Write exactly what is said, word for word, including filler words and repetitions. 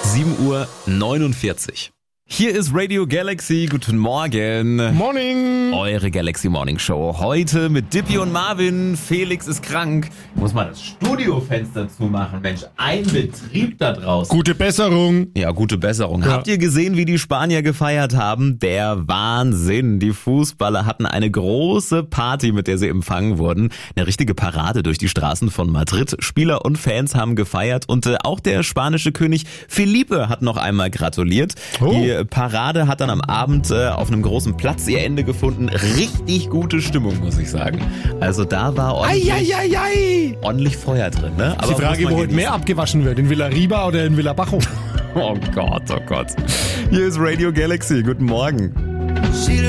sieben Uhr neunundvierzig. Hier ist Radio Galaxy, guten Morgen. Morning. Eure Galaxy Morning Show. Heute mit Dippy und Marvin. Felix ist krank. Ich muss mal das Studiofenster zumachen. Mensch, ein Betrieb da draußen. Gute Besserung. Ja, gute Besserung. Ja. Habt ihr gesehen, wie die Spanier gefeiert haben? Der Wahnsinn. Die Fußballer hatten eine große Party, mit der sie empfangen wurden. Eine richtige Parade durch die Straßen von Madrid. Spieler und Fans haben gefeiert und äh, auch der spanische König Felipe hat noch einmal gratuliert. Oh. Die Parade hat dann am Abend äh, auf einem großen Platz ihr Ende gefunden. Richtig gute Stimmung, muss ich sagen. Also da war ordentlich, Eieiei. ordentlich Feuer drin. Ne? Die Frage, wo heute mehr abgewaschen wird, in Villarriba oder in Villabajo? Oh Gott, oh Gott. Hier ist Radio Galaxy. Guten Morgen.